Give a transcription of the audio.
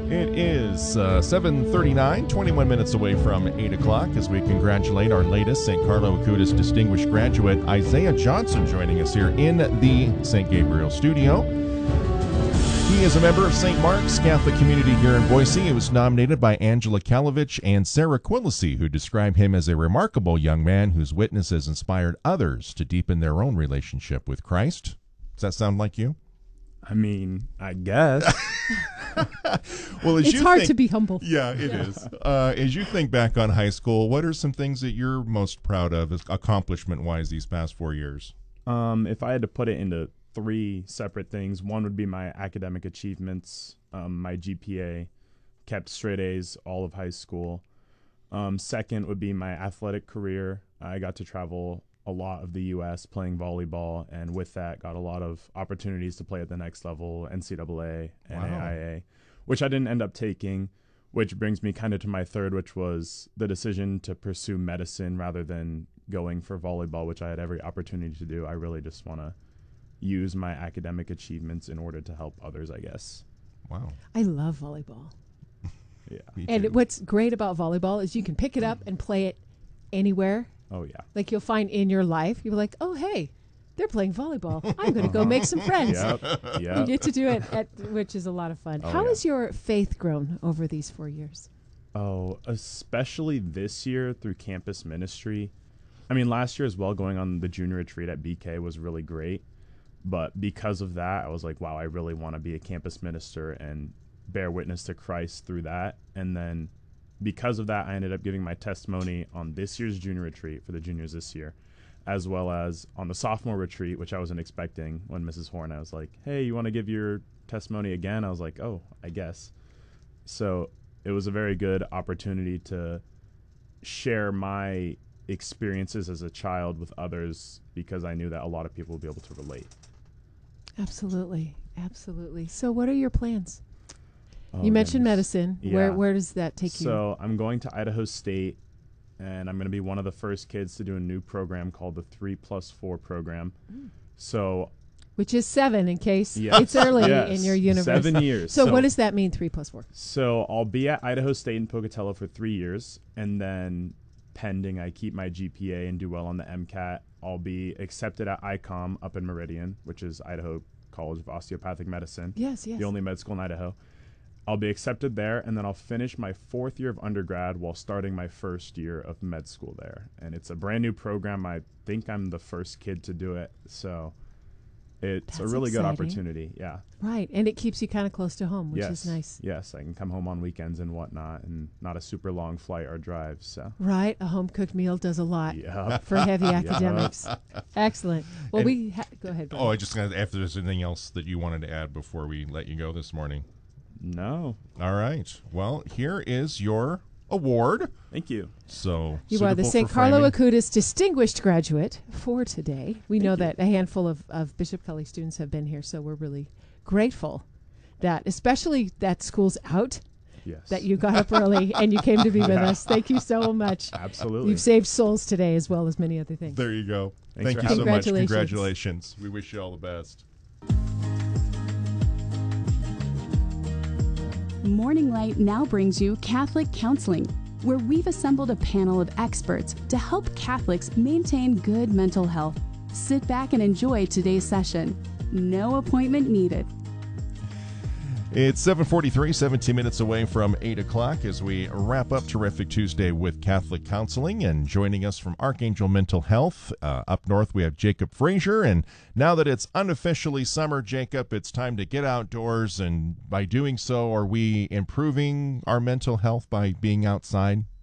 It is 7:39, 21 minutes away from 8 o'clock as we congratulate our latest St. Carlo Acutis Distinguished Graduate, Isaiah Johnson, joining us here in the St. Gabriel studio. He is a member of St. Mark's Catholic community here in Boise. He was nominated by Angela Kalovich and Sarah Quillisi, who describe him as a remarkable young man whose witness has inspired others to deepen their own relationship with Christ. Does that sound like you? I mean, I guess. Well, it's hard to be humble. Yeah, it is. As you think back on high school, what are some things that you're most proud of accomplishment-wise these past 4 years? If I had to put it into three separate things, one would be my academic achievements, my GPA, kept straight A's all of high school. Second would be my athletic career. I got to travel a lot of the U.S. playing volleyball, and with that got a lot of opportunities to play at the next level, NCAA, NAIA, which I didn't end up taking, which brings me kind of to my third, which was the decision to pursue medicine rather than going for volleyball, which I had every opportunity to do. I really just want to use my academic achievements in order to help others, I guess. Wow. I love volleyball. Yeah. And what's great about volleyball is you can pick it up and play it anywhere. Oh, yeah. Like you'll find in your life, you're like, oh, hey, they're playing volleyball. I'm going to go make some friends. Yep. You get to do it, which is a lot of fun. Oh, How yeah. has your faith grown over these 4 years? Oh, especially this year through campus ministry. I mean, last year as well, going on the junior retreat at BK was really great. But because of that, I was like, wow, I really want to be a campus minister and bear witness to Christ through that. And then because of that, I ended up giving my testimony on this year's junior retreat for the juniors this year, as well as on the sophomore retreat, which I wasn't expecting. When Mrs. Horn, I was like, hey, you want to give your testimony again? I was like, oh, I guess. So it was a very good opportunity to share my experiences as a child with others, because I knew that a lot of people would be able to relate. Absolutely. Absolutely. So what are your plans? Oh, You mentioned goodness. medicine. Yeah. Where does that take you? So I'm going to Idaho State, and I'm going to be one of the first kids to do a new program called the 3+4 program. So Which is 7 in case Yes. it's early Yes. in your universe. 7 years. So what does that mean, 3+4? So I'll be at Idaho State in Pocatello for 3 years, and then pending I keep my GPA and do well on the MCAT, I'll be accepted at ICOM up in Meridian, which is Idaho College of Osteopathic Medicine. Yes. The only med school in Idaho. I'll be accepted there, and then I'll finish my 4th year of undergrad while starting my 1st year of med school there. And it's a brand new program. I think I'm the first kid to do it, so it's a That's really good exciting. opportunity. Yeah. Right. And it keeps you kind of close to home, which Yes. is nice. Yes, I can come home on weekends and whatnot, and not a super long flight or drive. So. Right. A home-cooked meal does a lot Yep. for heavy academics. Excellent. Well, And- go ahead. Oh, I just got to, if there's anything else that you wanted to add before we let you go this morning. No. All right. Well, here is your award. Thank you. So You are the suitable St. for Carlo framing. Acutis Distinguished Graduate for today. We know you. that a handful of Bishop Kelly students have been here, so we're really grateful that, especially that school's out, Yes. that you got up early and you came to be with Yeah. us. Thank you so much. Absolutely. You've saved souls today as well as many other things. There you go. Thanks Thank for you having so me. much. Congratulations. Congratulations. We wish you all the best. Morning Light now brings you Catholic Counseling, where we've assembled a panel of experts to help Catholics maintain good mental health. Sit back and enjoy today's session. No appointment needed. It's 7:43, 17 minutes away from 8 o'clock as we wrap up Terrific Tuesday with Catholic Counseling. And joining us from Archangel Mental Health, up north we have Jacob Frazier. And now that it's unofficially summer, Jacob, it's time to get outdoors. And by doing so, are we improving our mental health by being outside?